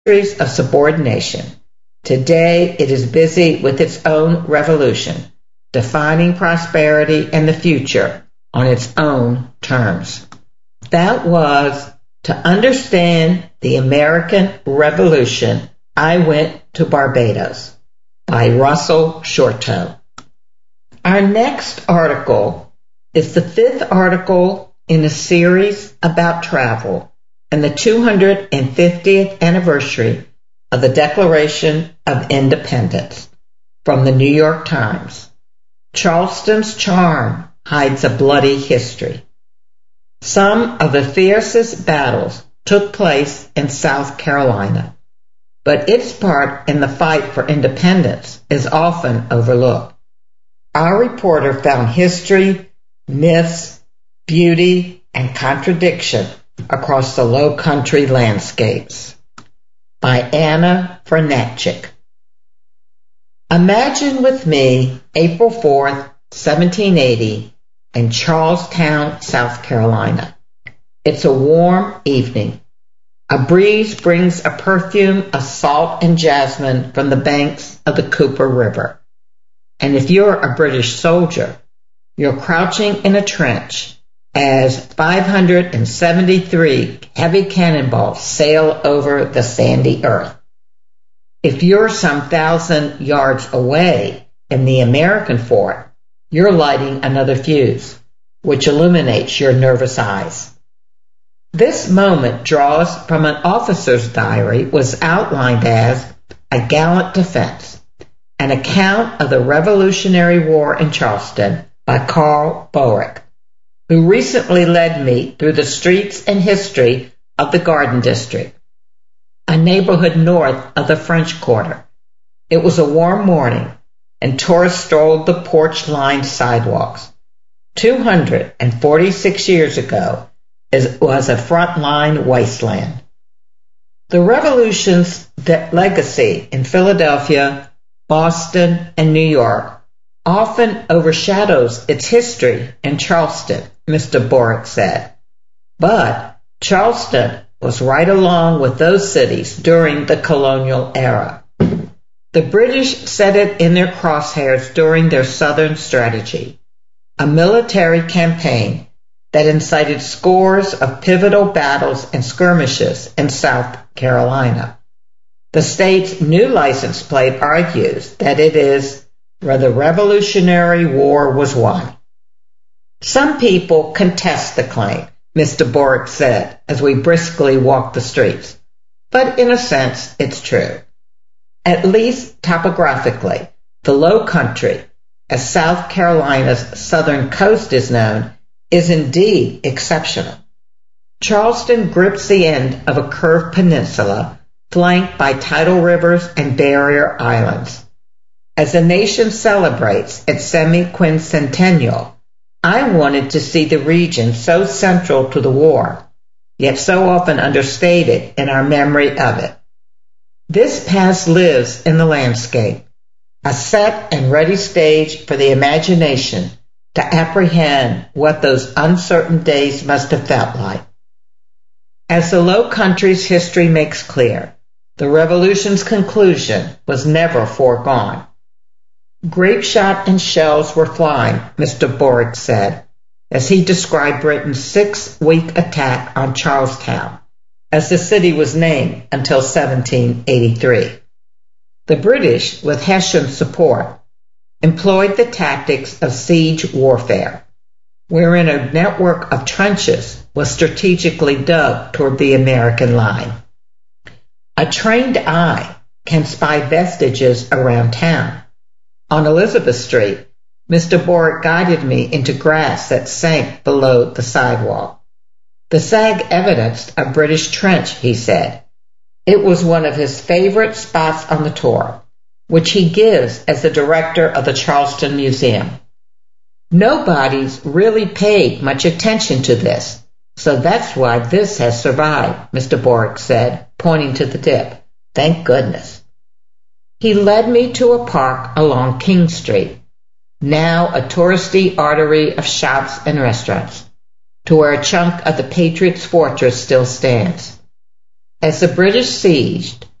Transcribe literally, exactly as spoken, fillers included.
centuries of subordination. Today it is busy with its own revolution, defining prosperity and the future on its own terms. That was To Understand the American Revolution, I Went to Barbados by Russell Shorto. Our next article is the fifth article in a series about travel and the two hundred fiftieth anniversary of the Declaration of Independence from the New York Times. Charleston's charm hides a bloody history. Some of the fiercest battles took place in South Carolina, but its part in the fight for independence is often overlooked. Our reporter found history, myths, beauty, and contradiction across the low country landscapes. By Anna Fernatchik. Imagine with me April fourth, seventeen eighty, in Charlestown, South Carolina. It's a warm evening. A breeze brings a perfume of salt and jasmine from the banks of the Cooper River. And if you're a British soldier, you're crouching in a trench as five hundred seventy-three heavy cannonballs sail over the sandy earth. If you're some thousand yards away in the American fort, you're lighting another fuse, which illuminates your nervous eyes. This moment draws from an officer's diary, was outlined as a gallant defense, an account of the Revolutionary War in Charleston by Carl Borick, who recently led me through the streets and history of the Garden District, a neighborhood north of the French Quarter. It was a warm morning, and tourists strolled the porch-lined sidewalks. two hundred forty-six years ago, it was a front-line wasteland. The Revolution's legacy in Philadelphia, Boston, and New York often overshadows its history in Charleston, Mister Borick said. But Charleston was right along with those cities during the colonial era. The British set it in their crosshairs during their Southern strategy, a military campaign that incited scores of pivotal battles and skirmishes in South Carolina. The state's new license plate argues that it is where the Revolutionary War was won. Some people contest the claim, Mister Borick said as we briskly walked the streets, but in a sense it's true. At least topographically, the Low Country, as South Carolina's southern coast is known, is indeed exceptional. Charleston grips the end of a curved peninsula flanked by tidal rivers and barrier islands. As the nation celebrates its semi-quincentennial, I wanted to see the region so central to the war, yet so often understated in our memory of it. This past lives in the landscape, a set and ready stage for the imagination to apprehend what those uncertain days must have felt like. As the Low Country's history makes clear, the Revolution's conclusion was never foregone. Grape shot and shells were flying, Mister Borick said, as he described Britain's six-week attack on Charlestown, as the city was named until seventeen eighty-three. The British, with Hessian support, employed the tactics of siege warfare, wherein a network of trenches was strategically dug toward the American line. A trained eye can spy vestiges around town. On Elizabeth Street, Mister Borick guided me into grass that sank below the sidewalk. The sag evidenced a British trench, he said. It was one of his favorite spots on the tour, which he gives as the director of the Charleston Museum. Nobody's really paid much attention to this, so that's why this has survived, Mister Borick said, pointing to the dip. Thank goodness. He led me to a park along King Street, now a touristy artery of shops and restaurants, to where a chunk of the Patriots' fortress still stands. As the British sieged